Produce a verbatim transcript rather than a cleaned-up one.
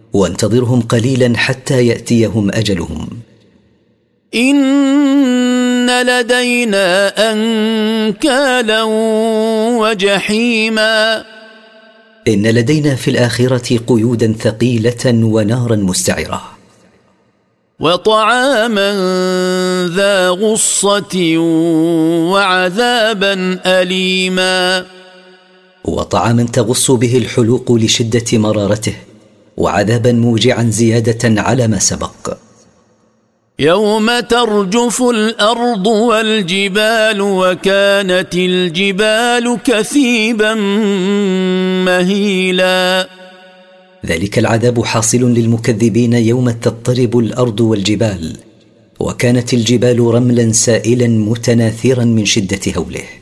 وانتظرهم قليلا حتى يأتيهم أجلهم. إن لدينا أنكالا وجحيما. إن لدينا في الآخرة قيودا ثقيلة ونارا مستعرة. وطعاما ذا غصة وعذابا أليما. وطعاما تغص به الحلوق لشدة مرارته، وعذابا موجعا زيادة على ما سبق. يوم ترجف الأرض والجبال وكانت الجبال كثيبا مهيلا. ذلك العذاب حاصل للمكذبين يوم تضطرب الأرض والجبال، وكانت الجبال رملا سائلا متناثرا من شدة هوله.